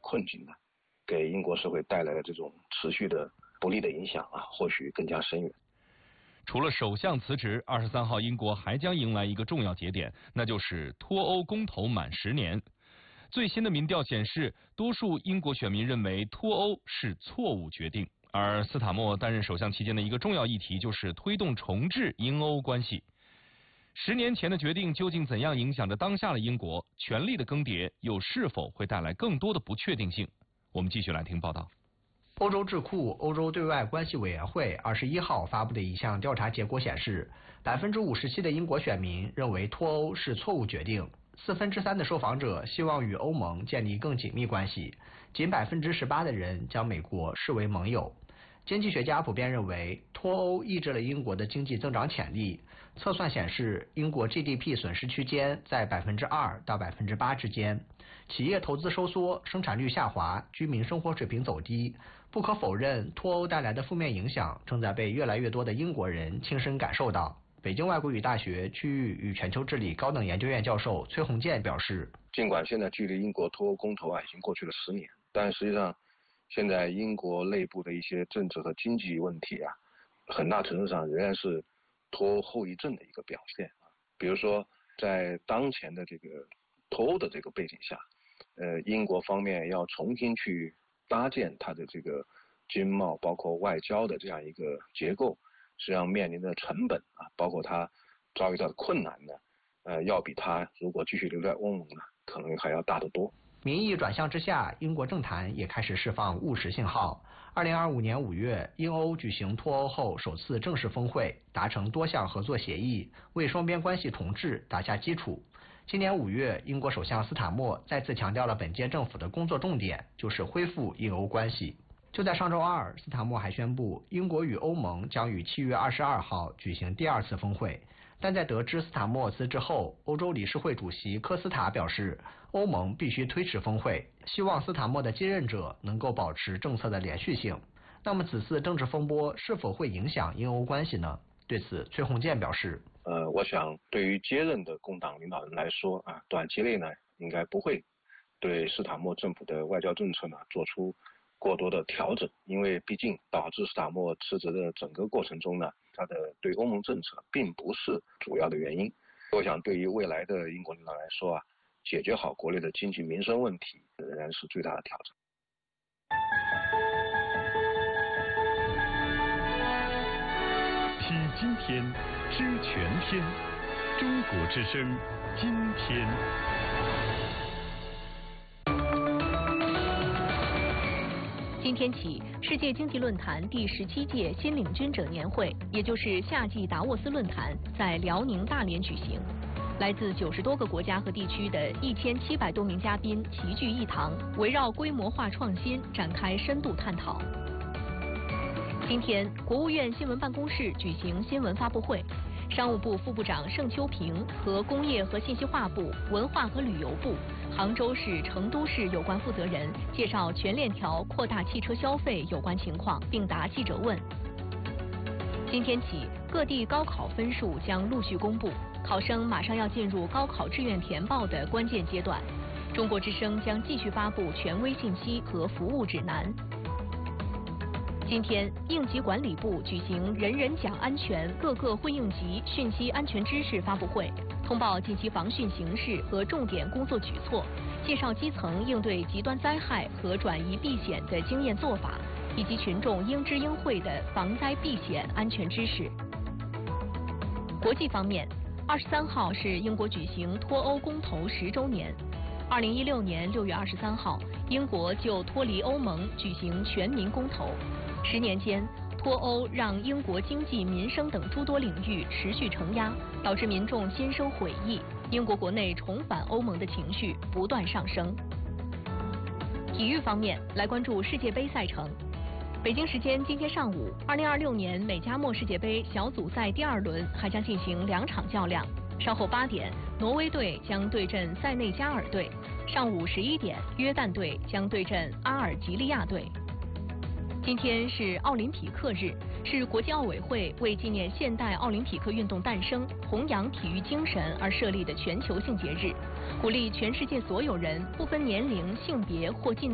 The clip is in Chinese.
困境呢，给英国社会带来的这种持续的不利的影响啊，或许更加深远。 除了首相辞职，23号英国还将迎来一个重要节点，那就是脱欧公投满10年。最新的民调显示，多数英国选民认为脱欧是错误决定。而斯塔默担任首相期间的一个重要议题就是推动重置英欧关系。10年前的决定究竟怎样影响着当下的英国？权力的更迭又是否会带来更多的不确定性？我们继续来听报道。 欧洲智库欧洲对外关系委员会21号发布的一项调查结果显示，57%的英国选民认为脱欧是错误决定，3/4的受访者希望与欧盟建立更紧密关系，仅18%的人将美国视为盟友。经济学家普遍认为，脱欧抑制了英国的经济增长潜力。测算显示，英国 GDP 损失区间在2%到8%之间，企业投资收缩，生产率下滑，居民生活水平走低。不可否认，脱欧带来的负面影响正在被越来越多的英国人亲身感受到。北京外国语大学区域与全球治理高等研究院教授崔洪建表示， 尽管现在距离英国脱欧公投已经过去了10年，但实际上现在英国内部的一些政治和经济问题很大程度上仍然是脱欧后遗症的一个表现比如说，在当前的这个脱欧的这个背景下，英国方面要重新去搭建它的这个经贸包括外交的这样一个结构，实际上面临的成本包括它遭遇到的困难呢，要比它如果继续留在欧盟呢，可能还要大得多。 民意转向之下，英国政坛也开始释放务实信号。2025年5月，英欧举行脱欧后首次正式峰会，达成多项合作协议，为双边关系重置打下基础。今年5月，英国首相斯塔默再次强调了本届政府的工作重点就是恢复英欧关系。就在上周二，斯塔默还宣布，英国与欧盟将于7月22号举行第2次峰会。但在得知斯塔默辞职后，欧洲理事会主席科斯塔表示，欧盟必须推迟峰会，希望斯塔默的接任者能够保持政策的连续性。那么此次政治风波是否会影响英欧关系呢？对此，崔洪建表示， 我想对于接任的工党领导人来说短期内呢，应该不会对斯塔默政府的外交政策呢做出过多的调整，因为毕竟导致斯塔默辞职的整个过程中呢，他的对欧盟政策并不是主要的原因。我想对于未来的英国领导来说解决好国内的经济民生问题仍然是最大的挑战。 听今天，知全天，中国之声，今天。 今天起，世界经济论坛第17届新领军者年会，也就是夏季达沃斯论坛，在辽宁大连举行。来自90多个国家和地区的1700多名嘉宾齐聚一堂，围绕规模化创新展开深度探讨。今天，国务院新闻办公室举行新闻发布会，商务部副部长盛秋平和工业和信息化部、文化和旅游部、杭州市、成都市有关负责人介绍全链条扩大汽车消费有关情况，并答记者问。今天起，各地高考分数将陆续公布，考生马上要进入高考志愿填报的关键阶段。中国之声将继续发布权威信息和服务指南。今天，应急管理部举行人人讲安全各个会应急讯息安全知识发布会，通报近期防汛形势和重点工作举措，介绍基层应对极端灾害和转移避险的经验做法，以及群众应知应会的防灾避险安全知识。国际方面，23号是英国举行脱欧公投10周年。2016年6月23号，英国就脱离欧盟举行全民公投。10年间，脱欧让英国经济、民生等诸多领域持续承压，导致民众心生悔意，英国国内重返欧盟的情绪不断上升。体育方面，来关注世界杯赛程。北京时间今天上午，2026年美加墨世界杯小组赛第2轮还将进行2场较量。稍后8点，挪威队将对阵塞内加尔队；上午11点，约旦队将对阵阿尔及利亚队。今天是奥林匹克日，是国际奥委会为纪念现代奥林匹克运动诞生、弘扬体育精神而设立的全球性节日，鼓励全世界所有人不分年龄、性别或技能